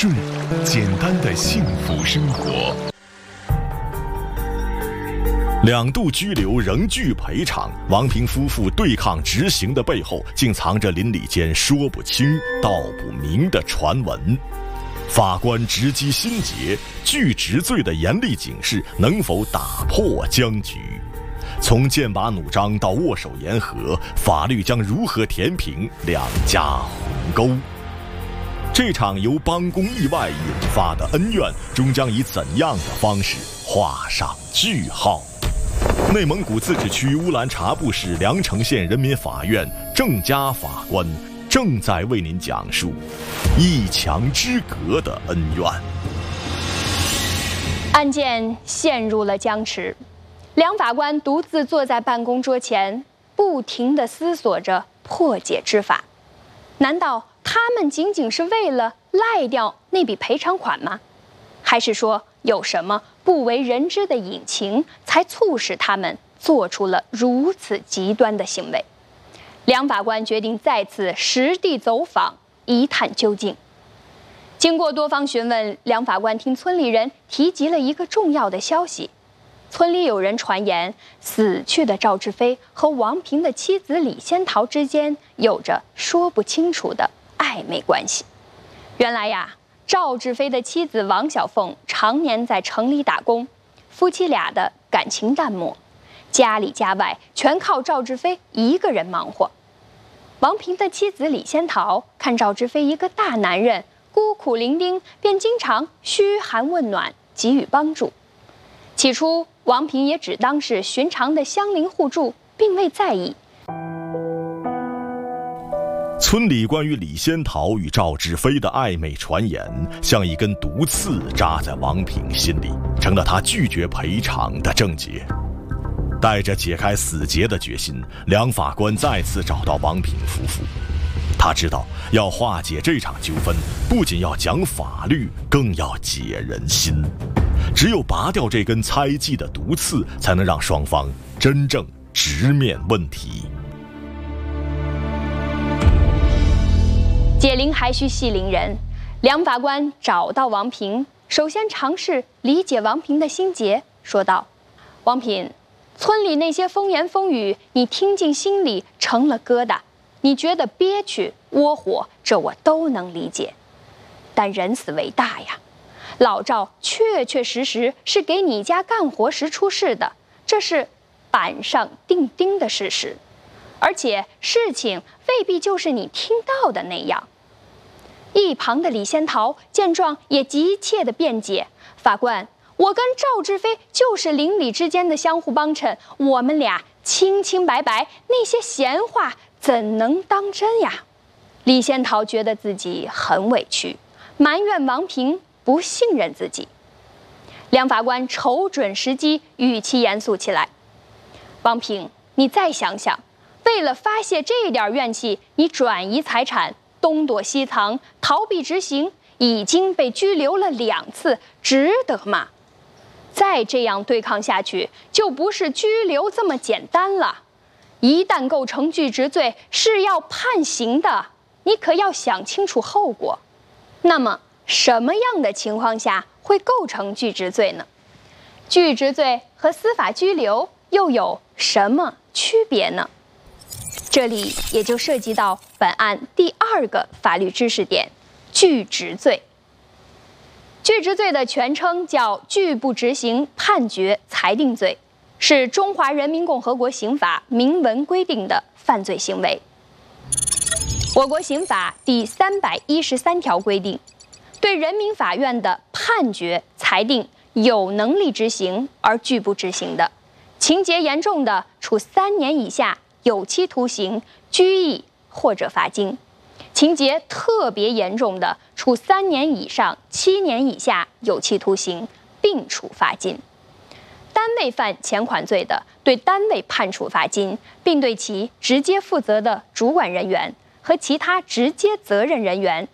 顺，简单的幸福生活。2度拘留仍拒赔偿，王平夫妇对抗执行的背后，竟藏着邻里间说不清道不明的传闻。法官直击心结，拒执罪的严厉警示能否打破僵局？从剑拔弩张到握手言和，法律将如何填平两家鸿沟？这场由帮工意外引发的恩怨，终将以怎样的方式画上句号？内蒙古自治区乌兰察布市凉城县人民法院郑家法官正在为您讲述一墙之隔的恩怨。 案件陷入了僵持，梁法官独自坐在办公桌前，不停地思索着破解之法。难道他们仅仅是为了赖掉那笔赔偿款吗？还是说有什么不为人知的隐情，才促使他们做出了如此极端的行为？梁法官决定再次实地走访，一探究竟。经过多方询问，梁法官听村里人提及了一个重要的消息：村里有人传言，死去的赵志飞和王平的妻子李仙桃之间有着说不清楚的暧昧关系。原来呀，赵志飞的妻子王小凤常年在城里打工，夫妻俩的感情淡漠，家里家外全靠赵志飞一个人忙活。王平的妻子李仙桃看赵志飞一个大男人孤苦伶仃，便经常嘘寒问暖，给予帮助。起初王平也只当是寻常的乡邻互助，并未在意。 村里关于李仙桃与赵志飞的暧昧传言，像一根毒刺扎在王平心里，成了他拒绝赔偿的症结。带着解开死结的决心，梁法官再次找到王平夫妇。他知道，要化解这场纠纷，不仅要讲法律，更要解人心。只有拔掉这根猜忌的毒刺，才能让双方真正直面问题。 解铃还需系铃人，梁法官找到王平，首先尝试理解王平的心结，说道：“王平，村里那些风言风语，你听进心里成了疙瘩，你觉得憋屈窝火，这我都能理解。但人死为大呀，老赵确确实实是给你家干活时出事的，这是板上钉钉的事实，而且事情未必就是你听到的那样。”一旁的李仙桃见状也急切地辩解：“法官，我跟赵志飞就是邻里之间的相互帮衬，我们俩清清白白，那些闲话怎能当真呀？”李仙桃觉得自己很委屈，埋怨王平不信任自己。梁法官瞅准时机，语气严肃起来：“王平，你再想想，为了发泄这点怨气，你转移财产，东躲西藏，逃避执行，已经被拘留了2次，值得吗？再这样对抗下去，就不是拘留这么简单了。一旦构成拒执罪，是要判刑的，你可要想清楚后果。那么，什么样的情况下会构成拒执罪呢？拒执罪和司法拘留又有什么区别呢？这里也就涉及到本案第2个法律知识点：拒执罪。拒执罪的全称叫拒不执行判决裁定罪，是中华人民共和国刑法明文规定的犯罪行为。我国刑法第313条规定，对人民法院的判决裁定有能力执行而拒不执行的，情节严重的，处3年以下有期徒刑、拘役或者罚金；情节特别严重的，处3年以上7年以下有期徒刑，并处罚金。单位犯前款罪的，对单位判处罚金，并对其直接负责的主管人员和其他直接责任人员